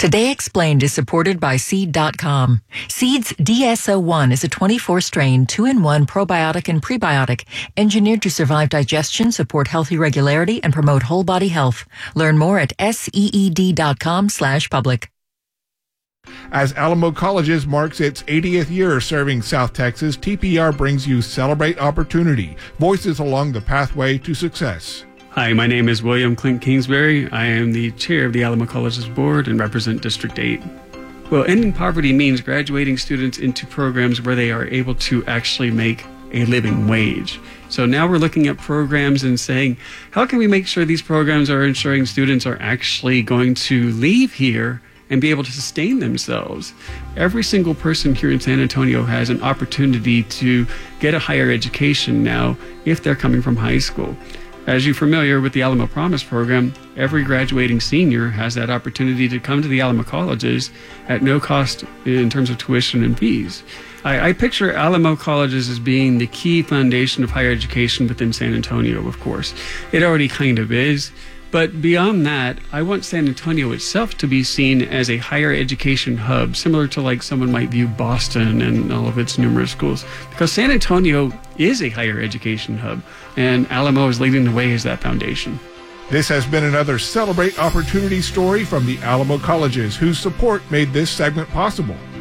Today Explained is supported by Seed.com. Seed's DSO1 is a 24-strain, 2-in-1 probiotic and prebiotic, engineered to survive digestion, support healthy regularity, and promote whole body health. Learn more at seed.com/public. As Alamo Colleges marks its 80th year serving South Texas, TPR brings you Celebrate Opportunity, voices along the pathway to success. Hi, my name is William Clint Kingsbury. I am the chair of the Alamo Colleges Board and represent District 8. Well, ending poverty means graduating students into programs where they are able to actually make a living wage. So now we're looking at programs and saying, how can we make sure these programs are ensuring students are actually going to leave here and be able to sustain themselves? Every single person here in San Antonio has an opportunity to get a higher education now if they're coming from high school. As you're familiar with the Alamo Promise program, every graduating senior has that opportunity to come to the Alamo Colleges at no cost in terms of tuition and fees. I picture Alamo Colleges as being the key foundation of higher education within San Antonio, of course. It already kind of is. But beyond that, I want San Antonio itself to be seen as a higher education hub, similar to like someone might view Boston and all of its numerous schools, because San Antonio is a higher education hub, and Alamo is leading the way as that foundation. This has been another Celebrate Opportunity story from the Alamo Colleges, whose support made this segment possible.